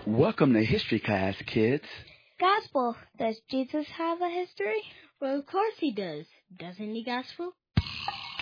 Welcome to history class, kids. Gospel. Does Jesus have a history? Well, of course he does. Doesn't he, Gospel?